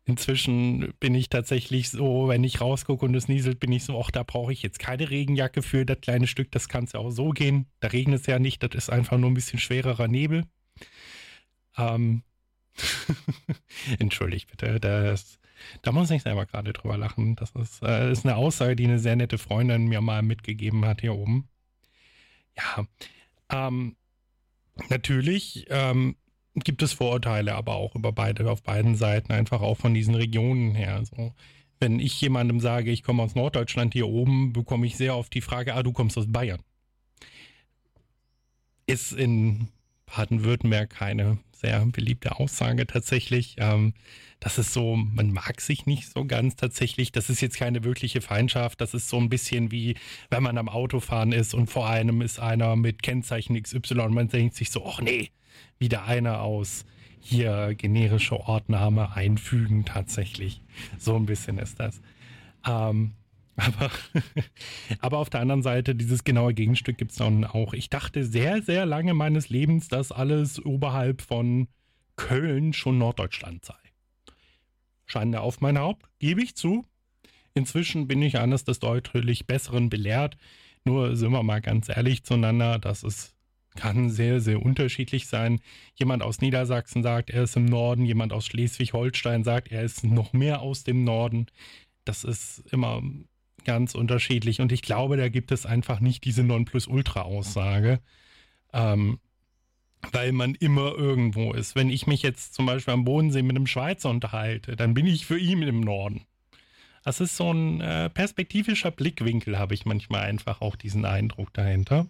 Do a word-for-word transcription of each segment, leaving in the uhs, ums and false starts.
Inzwischen bin ich tatsächlich so, wenn ich rausgucke und es nieselt, bin ich so, ach, da brauche ich jetzt keine Regenjacke für das kleine Stück, das kann es ja auch so gehen. Da regnet es ja nicht, das ist einfach nur ein bisschen schwererer Nebel. Ähm, Entschuldigt bitte, das, da muss ich selber gerade drüber lachen. Das ist, äh, ist eine Aussage, die eine sehr nette Freundin mir mal mitgegeben hat hier oben. Ja, ähm, natürlich ähm, gibt es Vorurteile, aber auch über beide, auf beiden Seiten, einfach auch von diesen Regionen her. So, wenn ich jemandem sage, ich komme aus Norddeutschland hier oben, bekomme ich sehr oft die Frage, ah, du kommst aus Bayern. Ist in Baden-Württemberg keine sehr beliebte Aussage tatsächlich. Ähm, das ist so, man mag sich nicht so ganz tatsächlich. Das ist jetzt keine wirkliche Feindschaft. Das ist so ein bisschen wie, wenn man am Autofahren ist und vor einem ist einer mit Kennzeichen X Y und man denkt sich so, ach nee, wieder einer aus hier generische Ortname einfügen tatsächlich. So ein bisschen ist das. Ähm, aber, aber auf der anderen Seite, dieses genaue Gegenstück gibt es dann auch. Ich dachte sehr, sehr lange meines Lebens, dass alles oberhalb von Köln schon Norddeutschland sei. Schande auf mein Haupt, gebe ich zu. Inzwischen bin ich eines des deutlich Besseren belehrt. Nur sind wir mal ganz ehrlich zueinander, dass es kann sehr, sehr unterschiedlich sein. Jemand aus Niedersachsen sagt, er ist im Norden. Jemand aus Schleswig-Holstein sagt, er ist noch mehr aus dem Norden. Das ist immer ganz unterschiedlich. Und ich glaube, da gibt es einfach nicht diese Nonplusultra-Aussage, ähm, weil man immer irgendwo ist. Wenn ich mich jetzt zum Beispiel am Bodensee mit einem Schweizer unterhalte, dann bin ich für ihn im Norden. Das ist so ein äh, perspektivischer Blickwinkel, habe ich manchmal einfach auch diesen Eindruck dahinter.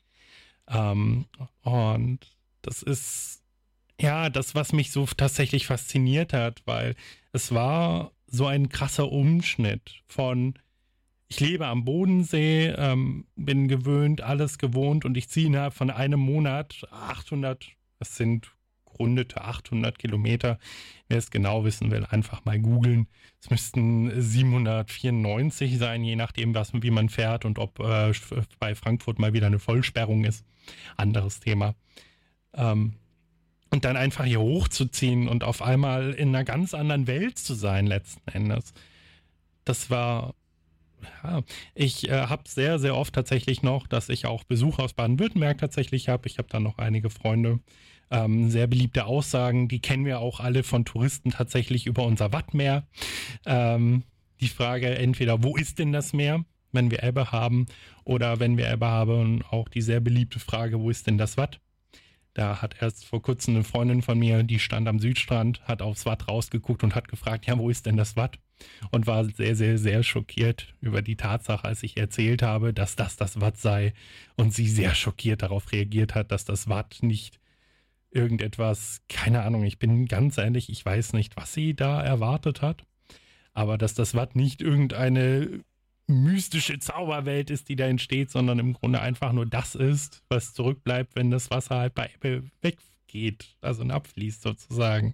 Ähm, und das ist ja das, was mich so tatsächlich fasziniert hat, weil es war so ein krasser Umschnitt von ich lebe am Bodensee, ähm, bin gewöhnt, alles gewohnt und ich ziehe innerhalb von einem Monat achthundert, es sind gerundete achthundert Kilometer. Wer es genau wissen will, einfach mal googeln. Es müssten siebenhundertvierundneunzig sein, je nachdem, was, wie man fährt und ob äh, bei Frankfurt mal wieder eine Vollsperrung ist. Anderes Thema. Ähm, und dann einfach hier hochzuziehen und auf einmal in einer ganz anderen Welt zu sein, letzten Endes. Das war... Ja, ich äh, habe sehr, sehr oft tatsächlich noch, dass ich auch Besuch aus Baden-Württemberg tatsächlich habe. Ich habe da noch einige Freunde. Ähm, sehr beliebte Aussagen, die kennen wir auch alle von Touristen tatsächlich über unser Wattmeer. Ähm, die Frage entweder, wo ist denn das Meer, wenn wir Ebbe haben, oder wenn wir Ebbe haben, auch die sehr beliebte Frage, wo ist denn das Watt? Da hat erst vor kurzem eine Freundin von mir, die stand am Südstrand, hat aufs Watt rausgeguckt und hat gefragt, ja, wo ist denn das Watt? Und war sehr, sehr, sehr schockiert über die Tatsache, als ich erzählt habe, dass das das Watt sei. Und sie sehr schockiert darauf reagiert hat, dass das Watt nicht irgendetwas, keine Ahnung, ich bin ganz ehrlich, ich weiß nicht, was sie da erwartet hat. Aber dass das Watt nicht irgendeine mystische Zauberwelt ist, die da entsteht, sondern im Grunde einfach nur das ist, was zurückbleibt, wenn das Wasser halt bei Ebbe weggeht, also abfließt sozusagen.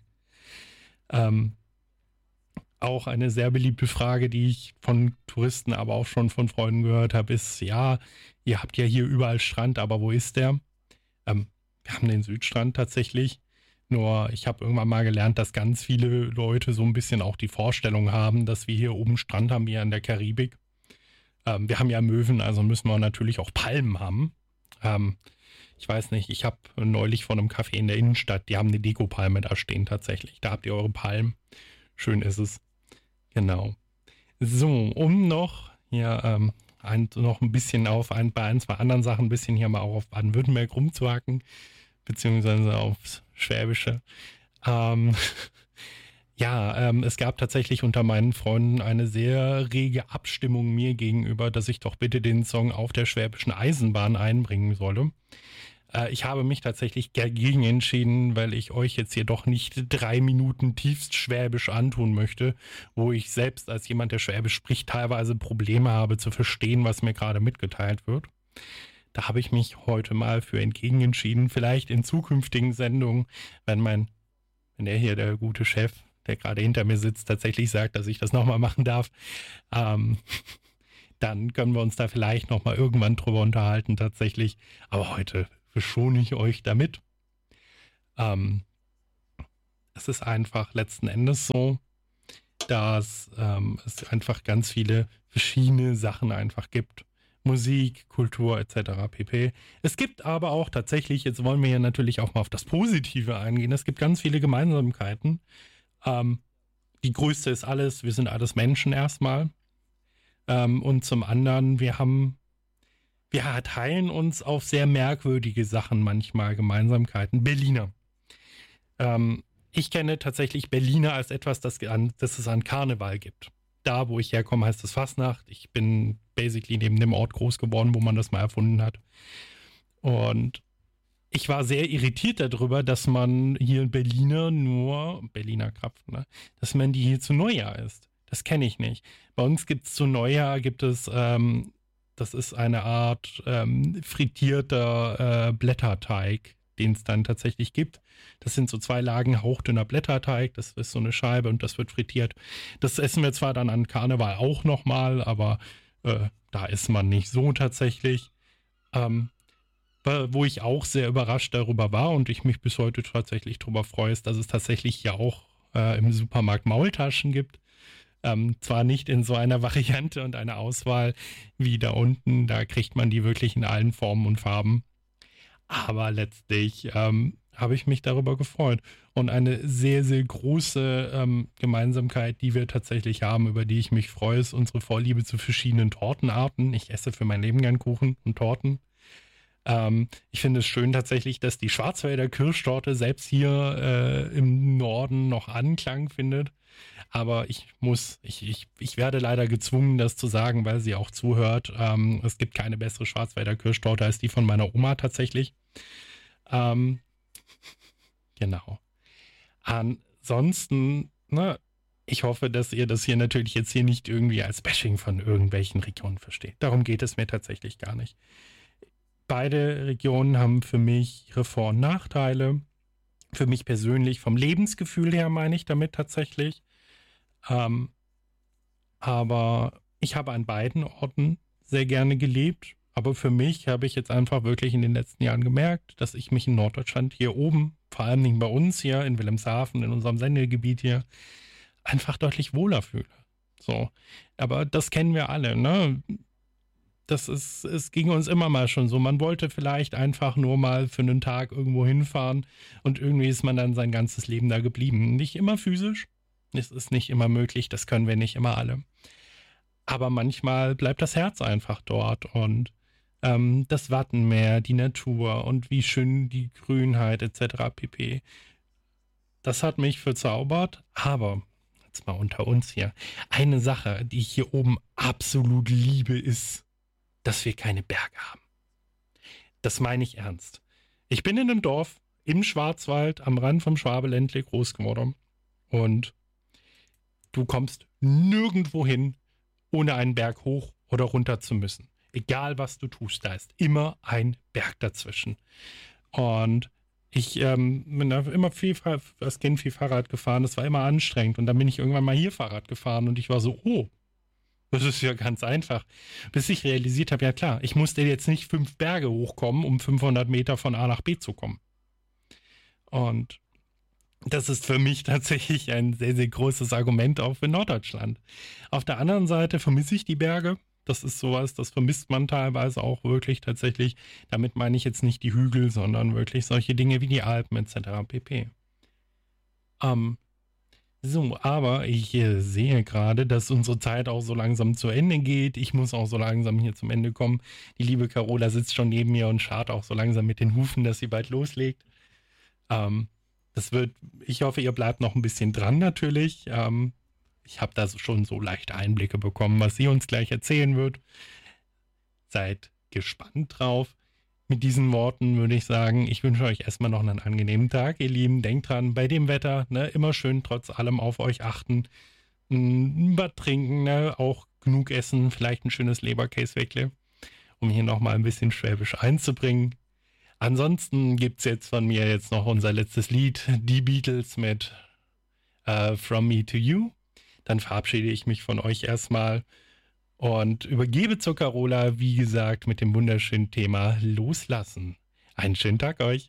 Ähm, auch eine sehr beliebte Frage, die ich von Touristen, aber auch schon von Freunden gehört habe, ist, ja, ihr habt ja hier überall Strand, aber wo ist der? Ähm, wir haben den Südstrand tatsächlich, nur ich habe irgendwann mal gelernt, dass ganz viele Leute so ein bisschen auch die Vorstellung haben, dass wir hier oben Strand haben, hier in der Karibik. Ähm, wir haben ja Möwen, also müssen wir natürlich auch Palmen haben. Ähm, ich weiß nicht, ich habe neulich von einem Café in der Innenstadt, die haben eine Dekopalme da stehen tatsächlich. Da habt ihr eure Palmen. Schön ist es. Genau. So, um noch hier ähm, ein, noch ein bisschen auf ein, bei ein, zwei anderen Sachen ein bisschen hier mal auch auf Baden-Württemberg rumzuhacken, beziehungsweise aufs Schwäbische. Ähm, ja, ähm, es gab tatsächlich unter meinen Freunden eine sehr rege Abstimmung mir gegenüber, dass ich doch bitte den Song auf der Schwäbischen Eisenbahn einbringen solle. Äh, ich habe mich tatsächlich dagegen entschieden, weil ich euch jetzt hier doch nicht drei Minuten tiefst Schwäbisch antun möchte, wo ich selbst als jemand, der Schwäbisch spricht, teilweise Probleme habe zu verstehen, was mir gerade mitgeteilt wird. Da habe ich mich heute mal für entgegen entschieden. Vielleicht in zukünftigen Sendungen, wenn mein, wenn der hier, der gute Chef, der gerade hinter mir sitzt, tatsächlich sagt, dass ich das nochmal machen darf, ähm, dann können wir uns da vielleicht nochmal irgendwann drüber unterhalten tatsächlich. Aber heute verschone ich euch damit. Ähm, es ist einfach letzten Endes so, dass ähm, es einfach ganz viele verschiedene Sachen einfach gibt. Musik, Kultur et cetera pp. Es gibt aber auch tatsächlich, jetzt wollen wir ja natürlich auch mal auf das Positive eingehen, es gibt ganz viele Gemeinsamkeiten. Ähm, die größte ist alles, wir sind alles Menschen erstmal. Ähm, und zum anderen, wir haben, wir teilen uns auf sehr merkwürdige Sachen manchmal Gemeinsamkeiten. Berliner. Ähm, ich kenne tatsächlich Berliner als etwas, das, an, das es an Karneval gibt. Da, wo ich herkomme, heißt es Fastnacht. Ich bin basically neben dem Ort groß geworden, wo man das mal erfunden hat. Und ich war sehr irritiert darüber, dass man hier in Berliner nur, Berliner Krapfen, ne, dass man die hier zu Neujahr isst. Das kenne ich nicht. Bei uns gibt es zu Neujahr, gibt es, ähm, das ist eine Art ähm, frittierter äh, Blätterteig, den es dann tatsächlich gibt. Das sind so zwei Lagen hauchdünner Blätterteig, das ist so eine Scheibe und das wird frittiert. Das essen wir zwar dann an Karneval auch nochmal, aber äh, da isst man nicht so tatsächlich. Ähm, wo ich auch sehr überrascht darüber war und ich mich bis heute tatsächlich darüber freue, ist, dass es tatsächlich ja auch äh, im Supermarkt Maultaschen gibt. Ähm, zwar nicht in so einer Variante und einer Auswahl wie da unten, da kriegt man die wirklich in allen Formen und Farben. Aber letztlich ähm, habe ich mich darüber gefreut. Und eine sehr, sehr große ähm, Gemeinsamkeit, die wir tatsächlich haben, über die ich mich freue, ist unsere Vorliebe zu verschiedenen Tortenarten. Ich esse für mein Leben gern Kuchen und Torten. Ähm, ich finde es schön tatsächlich, dass die Schwarzwälder Kirschtorte selbst hier äh, im Norden noch Anklang findet. Aber ich muss, ich, ich, ich werde leider gezwungen, das zu sagen, weil sie auch zuhört. Ähm, es gibt keine bessere Schwarzwälder Kirschtorte als die von meiner Oma tatsächlich. Ähm, genau. Ansonsten, ne, ich hoffe, dass ihr das hier natürlich jetzt hier nicht irgendwie als Bashing von irgendwelchen Regionen versteht. Darum geht es mir tatsächlich gar nicht. Beide Regionen haben für mich ihre Vor- und Nachteile. Für mich persönlich, vom Lebensgefühl her meine ich damit tatsächlich. Ähm, aber ich habe an beiden Orten sehr gerne gelebt. Aber für mich habe ich jetzt einfach wirklich in den letzten Jahren gemerkt, dass ich mich in Norddeutschland hier oben, vor allem nicht bei uns hier in Wilhelmshaven, in unserem Sendegebiet hier, einfach deutlich wohler fühle. So. Aber das kennen wir alle, ne? Das ist, es ging uns immer mal schon so. Man wollte vielleicht einfach nur mal für einen Tag irgendwo hinfahren und irgendwie ist man dann sein ganzes Leben da geblieben. Nicht immer physisch, es ist nicht immer möglich, das können wir nicht immer alle. Aber manchmal bleibt das Herz einfach dort und ähm, das Wattenmeer, die Natur und wie schön die Grünheit et cetera pp. Das hat mich verzaubert, aber jetzt mal unter uns hier. Eine Sache, die ich hier oben absolut liebe, ist, dass wir keine Berge haben. Das meine ich ernst. Ich bin in einem Dorf im Schwarzwald am Rand vom Schwabeländle groß geworden und du kommst nirgendwo hin, ohne einen Berg hoch oder runter zu müssen. Egal was du tust, da ist immer ein Berg dazwischen. Und ich ähm, bin da immer viel, als Kind viel Fahrrad gefahren, das war immer anstrengend und dann bin ich irgendwann mal hier Fahrrad gefahren und ich war so, oh, das ist ja ganz einfach. Bis ich realisiert habe, ja klar, ich musste jetzt nicht fünf Berge hochkommen, um fünfhundert Meter von A nach B zu kommen. Und das ist für mich tatsächlich ein sehr, sehr großes Argument auch für Norddeutschland. Auf der anderen Seite vermisse ich die Berge. Das ist sowas, das vermisst man teilweise auch wirklich tatsächlich. Damit meine ich jetzt nicht die Hügel, sondern wirklich solche Dinge wie die Alpen et cetera pp. Ähm, So, aber ich äh, sehe gerade, dass unsere Zeit auch so langsam zu Ende geht. Ich muss auch so langsam hier zum Ende kommen. Die liebe Carola sitzt schon neben mir und scharrt auch so langsam mit den Hufen, dass sie bald loslegt. Ähm, das wird, ich hoffe, ihr bleibt noch ein bisschen dran natürlich. Ähm, ich habe da so schon so leichte Einblicke bekommen, was sie uns gleich erzählen wird. Seid gespannt drauf. Mit diesen Worten würde ich sagen, ich wünsche euch erstmal noch einen angenehmen Tag, ihr Lieben. Denkt dran, bei dem Wetter, ne, immer schön trotz allem auf euch achten. Ein Bad trinken, ne, auch genug essen, vielleicht ein schönes Leberkäse-Weckle, um hier nochmal ein bisschen Schwäbisch einzubringen. Ansonsten gibt es jetzt von mir jetzt noch unser letztes Lied, die Beatles mit uh, From Me to You. Dann verabschiede ich mich von euch erstmal. Und übergebe zur Carola, wie gesagt, mit dem wunderschönen Thema Loslassen. Einen schönen Tag euch.